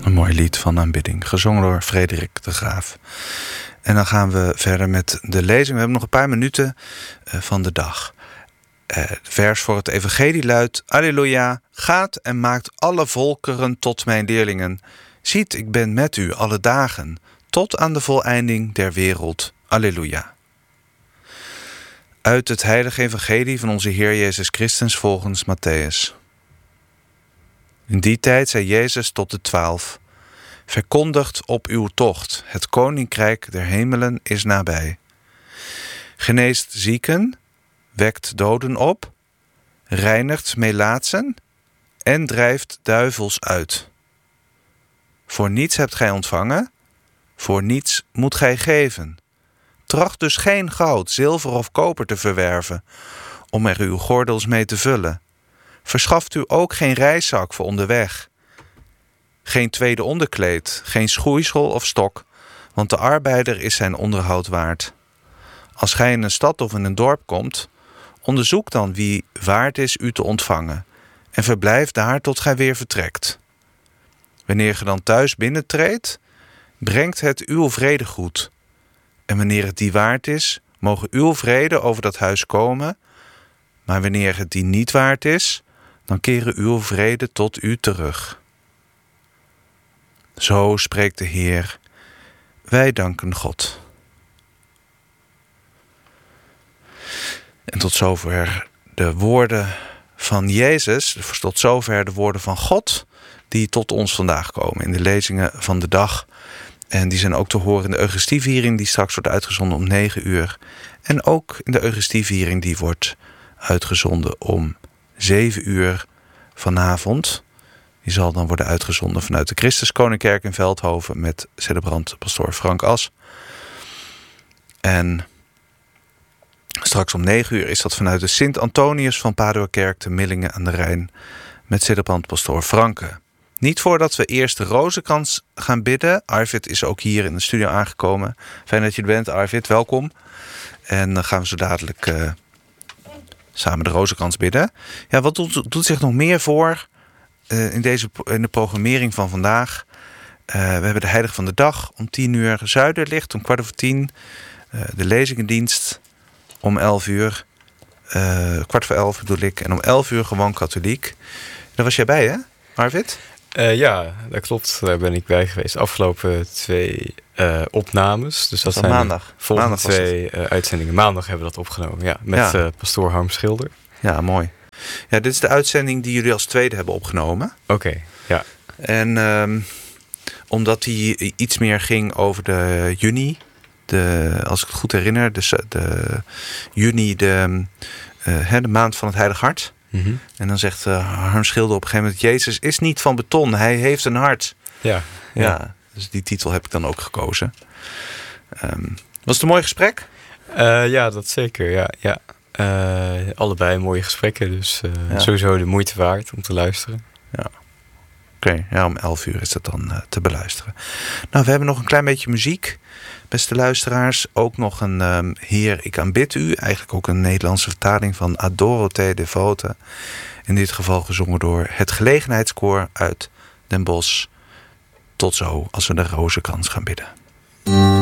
Een mooi lied van aanbidding, gezongen door Frederik de Graaf. En dan gaan we verder met de lezing. We hebben nog een paar minuten van de dag. Het vers voor het evangelie luidt: Alleluia, gaat en maakt alle volkeren tot mijn leerlingen. Ziet, ik ben met u alle dagen, tot aan de voleinding der wereld. Alleluia. Uit het heilige evangelie van onze Heer Jezus Christus volgens Matthäus. In die tijd zei Jezus tot de 12: Verkondigt op uw tocht, het koninkrijk der hemelen is nabij. Geneest zieken, wekt doden op, reinigt melaatsen en drijft duivels uit. Voor niets hebt gij ontvangen, voor niets moet gij geven. Tracht dus geen goud, zilver of koper te verwerven, om er uw gordels mee te vullen. Verschaft u ook geen reiszak voor onderweg. Geen tweede onderkleed, geen schoeisel of stok, want de arbeider is zijn onderhoud waard. Als gij in een stad of in een dorp komt, onderzoek dan wie waard is u te ontvangen en verblijf daar tot gij weer vertrekt. Wanneer ge dan thuis binnentreedt, brengt het uw vredegoed. En wanneer het die waard is, mogen uw vrede over dat huis komen, maar wanneer het die niet waard is, dan keren uw vrede tot u terug. Zo spreekt de Heer. Wij danken God. En tot zover de woorden van Jezus, tot zover de woorden van God, die tot ons vandaag komen in de lezingen van de dag. En die zijn ook te horen in de Eucharistieviering die straks wordt uitgezonden om 9 uur. En ook in de Eucharistieviering die wordt uitgezonden om 7 uur vanavond. Die zal dan worden uitgezonden vanuit de Christuskoninkkerk in Veldhoven met celebrant pastoor Frank As. En straks om 9 uur is dat vanuit de Sint-Antonius van Paduakerk te Millingen aan de Rijn met celebrant pastoor Franke. Niet voordat we eerst de rozenkrans gaan bidden. Arvid is ook hier in de studio aangekomen. Fijn dat je er bent, Arvid. Welkom. En dan gaan we zo dadelijk samen de rozenkrans bidden. Ja, wat doet zich nog meer voor in de programmering van vandaag? We hebben de heilige van de dag om 10 uur Zuiderlicht, om 10:15. De lezingendienst om 11 uur. 11:15 bedoel ik. En om 11 uur gewoon katholiek. Daar was jij bij, hè, Arvid? Ja, dat klopt. Daar ben ik bij geweest. Afgelopen 2 opnames. Dus dat zijn maandag. Volgende maandag 2 uitzendingen. Maandag hebben we dat opgenomen. Ja, met pastoor Harm Schilder. Ja, mooi. Ja, dit is de uitzending die jullie als tweede hebben opgenomen. Oké, ja. En omdat die iets meer ging over de juni. Als ik het goed herinner, de juni, de maand van het Heilig Hart. Mm-hmm. En dan zegt Harm Schilder op een gegeven moment: Jezus is niet van beton, hij heeft een hart. Ja, dus die titel heb ik dan ook gekozen. Was het een mooi gesprek? Ja, dat zeker. Ja. Allebei mooie gesprekken, dus sowieso de moeite waard om te luisteren. Ja. Oké, om 11 uur is dat dan te beluisteren. Nou, we hebben nog een klein beetje muziek, beste luisteraars. Ook nog een Heer, ik aanbid u. Eigenlijk ook een Nederlandse vertaling van Adoro te devote. In dit geval gezongen door het Gelegenheidskoor uit Den Bosch. Tot zo, als we de rozenkrans gaan bidden.